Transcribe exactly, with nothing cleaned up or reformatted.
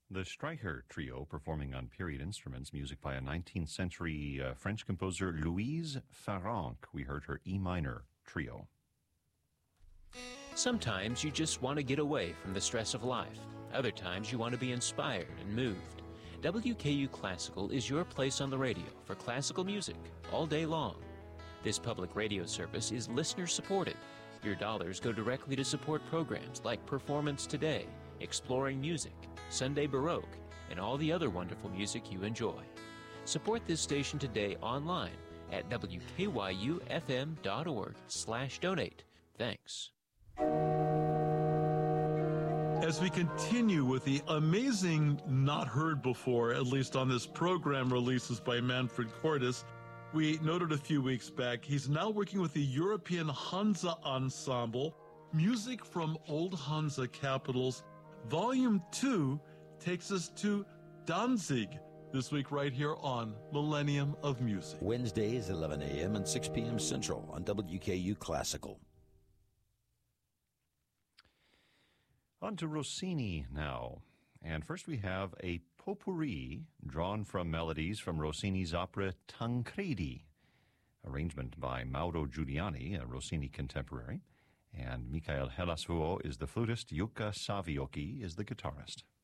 The Streicher Trio, performing on period instruments, music by a nineteenth century uh, French composer, Louise Farrenc. We heard her E minor trio. Sometimes you just want to get away from the stress of life. Other times you want to be inspired and moved. W K U Classical is your place on the radio for classical music all day long. This public radio service is listener-supported. Your dollars go directly to support programs like Performance Today, Exploring Music, Sunday Baroque, and all the other wonderful music you enjoy. Support this station today online at W K Y U F M dot org slash donate. Thanks. As we continue with the amazing Not Heard Before, at least on this program, releases by Manfred Cordes, we noted a few weeks back, he's now working with the European Hansa Ensemble, music from old Hansa capitals. Volume two takes us to Danzig this week right here on Millennium of Music. Wednesdays, eleven a.m. and six p.m. Central on W K U Classical. On to Rossini now. And first we have a potpourri drawn from melodies from Rossini's opera Tancredi, arrangement by Mauro Giuliani, a Rossini contemporary, and Michael Hellasvuo is the flutist, Jukka Saviocki is the guitarist.